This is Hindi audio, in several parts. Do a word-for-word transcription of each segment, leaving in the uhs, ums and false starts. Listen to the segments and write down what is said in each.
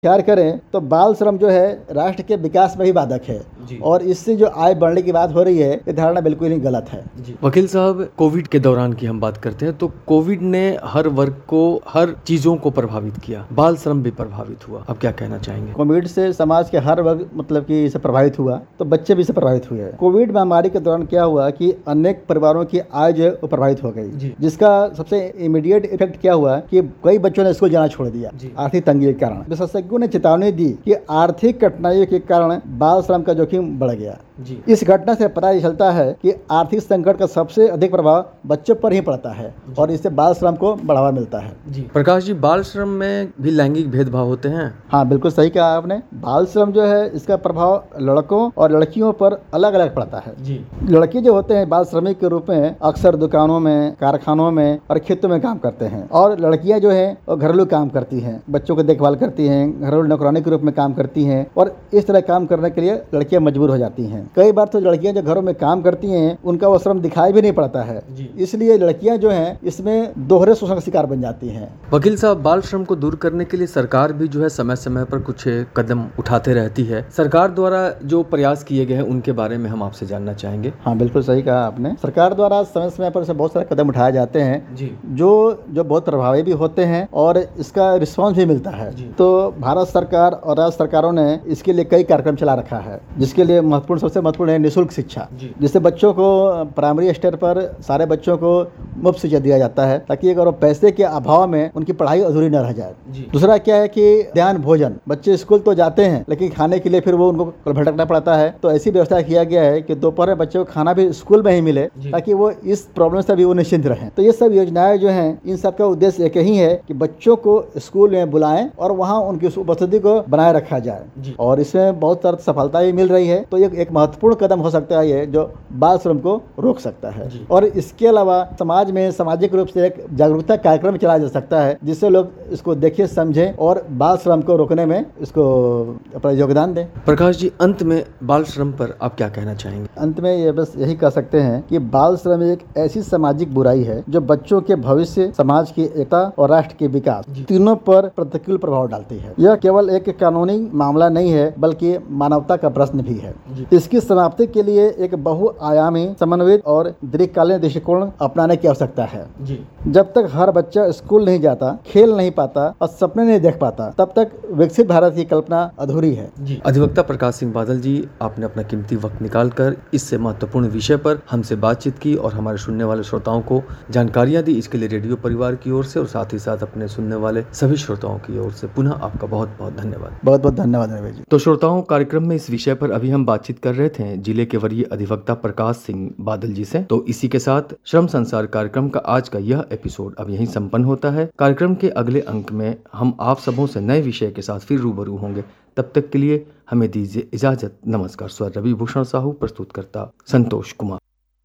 ख्याल करें तो बाल श्रम जो है राष्ट्र के विकास में ही बाधक है और इससे जो आय बढ़ने की बात हो रही है ये धारणा बिल्कुल ही गलत है। वकील साहब, कोविड के दौरान की हम बात करते हैं तो कोविड ने हर वर्ग को, हर चीजों को प्रभावित किया, बाल श्रम भी प्रभावित हुआ, अब क्या कहना चाहेंगे? कोविड से समाज के हर वर्ग मतलब कि इससे प्रभावित हुआ, तो बच्चे भी इससे प्रभावित हुए। कोविड महामारी के दौरान क्या हुआ कि अनेक परिवारों की आय जो है वो प्रभावित हो गई, जिसका सबसे इमीडिएट इफेक्ट क्या हुआ कि कई बच्चों ने स्कूल जाना छोड़ दिया आर्थिक तंगी के कारण। विशेषज्ञों ने चेतावनी दी कि आर्थिक कठिनाइयों के कारण बाल श्रम का जोखिम बढ़ गया। इस घटना से पता चलता है कि आर्थिक संकट का सबसे अधिक प्रभाव बच्चों पर ही पड़ता है और इससे बाल श्रम को बढ़ावा मिलता है। जी प्रकाश जी, बाल श्रम में भी लैंगिक भेदभाव होते हैं? हाँ, बिल्कुल सही कहा आपने। बाल श्रम जो है इसका प्रभाव लड़कों और लड़कियों पर अलग अलग पड़ता है। जी लड़की जो होते हैं बाल श्रमिक के रूप में अक्सर दुकानों में, कारखानों में और खेतों में काम करते हैं, और लड़कियां जो है वो घरेलू काम करती हैं, बच्चों की देखभाल करती हैं, घरेलू नौकरानी के रूप में काम करती हैं, और इस तरह काम करने के लिए लड़कियां मजबूर हो जाती हैं। कई बार तो लड़कियां जो घरों में काम करती हैं उनका वो श्रम दिखाई भी नहीं पड़ता है, इसलिए लड़कियां जो हैं इसमें दोहरे शोषण का शिकार बन जाती हैं। वकील साहब, बाल श्रम को दूर करने के लिए सरकार भी जो है समय समय पर कुछ कदम उठाते रहती है। सरकार द्वारा जो प्रयास किए गए हैं उनके बारे में हम आपसे जानना चाहेंगे। हाँ, बिल्कुल सही कहा आपने। सरकार द्वारा समय समय पर से बहुत सारे कदम उठाए जाते हैं जी। जो जो बहुत प्रभावी भी होते हैं और इसका रिस्पॉन्स भी मिलता है। तो भारत सरकार और राज्य सरकारों ने इसके लिए कई कार्यक्रम चला रखा है, जिसके लिए महत्वपूर्ण सबसे महत्वपूर्ण है निःशुल्क शिक्षा, जिससे बच्चों को प्राइमरी स्तर पर सारे बच्चों को मुफ्त शिक्षा दिया जाता है, ताकि अगर वो पैसे के अभाव में उनकी पढ़ाई अधूरी न रह जाए। दूसरा क्या है कि ध्यान भोजन, बच्चे स्कूल तो जाते हैं लेकिन खाने के लिए फिर वो उनको भटकना पड़ता है, तो ऐसी व्यवस्था किया गया है कि दोपहर में बच्चों को खाना भी स्कूल में ही मिले, ताकि वो इस प्रॉब्लम से भी वो निश्चिंत रहें। तो ये सब योजनाएं जो हैं इन सब का उद्देश्य एक ही है कि बच्चों को स्कूल में बुलाएं और वहाँ उनकी उपस्थिति को बनाए रखा जाए, और इसमें बहुत सारी सफलता भी मिल रही है। तो ये एक महत्वपूर्ण कदम हो सकता है ये जो बाल श्रम को रोक सकता है। और इसके अलावा समाज में सामाजिक रूप से एक जागरूकता कार्यक्रम चलाया जा सकता है, जिससे लोग इसको देखें, समझें और बाल श्रम को रोकने में इसको अपना योगदान दें। प्रकाश जी, अंत में बाल श्रम पर आप क्या कहना चाहेंगे? अंत में ये बस यही कह सकते हैं कि बाल श्रम एक ऐसी सामाजिक बुराई है जो बच्चों के भविष्य, समाज की एकता और राष्ट्र के विकास तीनों पर प्रतिकूल प्रभाव डालती है। यह केवल एक कानूनी मामला नहीं है बल्कि मानवता का प्रश्न भी है। इसकी समाप्ति के लिए एक बहुआयामी, समन्वित और दीर्घकालीन दृष्टिकोण अपनाने की आवश्यकता है। जी। जब तक हर बच्चा स्कूल नहीं जाता, खेल नहीं पाता और सपने नहीं देख पाता, तब तक विकसित भारत की कल्पना अधूरी है। अधिवक्ता प्रकाश सिंह बादल जी, आपने अपना कीमती वक्त निकालकर इससे महत्वपूर्ण विषय पर हमसे बातचीत की और हमारे सुनने वाले श्रोताओं को जानकारियां दी। इसके लिए रेडियो परिवार की ओर से और साथ ही साथ अपने सुनने वाले सभी श्रोताओं की ओर से पुनः आपका बहुत बहुत धन्यवाद। बहुत बहुत धन्यवाद रवि जी। तो श्रोताओं, कार्यक्रम में इस विषय पर अभी हम बातचीत कर रहे थे जिले के वरीय अधिवक्ता प्रकाश सिंह बादल जी से। तो इसी के साथ श्रम संसार कार्यक्रम का आज का यह एपिसोड अब यहीं संपन्न होता है। कार्यक्रम के अगले अंक में हम आप सबों से नए विषय के साथ फिर रूबरू होंगे। तब तक के लिए हमें दीजिए इजाजत। नमस्कार। स्वर रवि भूषण साहू, प्रस्तुतकर्ता संतोष कुमार।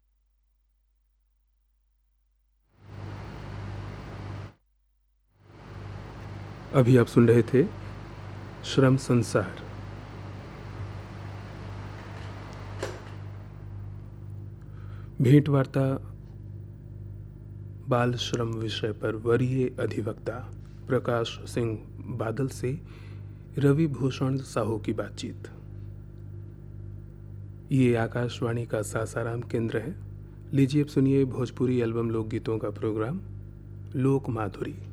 अभी आप सुन रहे थे श्रम संसार। भेंट वार्ता बाल श्रम विषय पर वरीय अधिवक्ता प्रकाश सिंह बादल से रवि भूषण साहू की बातचीत। ये आकाशवाणी का सासाराम केंद्र है। लीजिए अब सुनिए भोजपुरी एल्बम लोकगीतों का प्रोग्राम लोक माधुरी।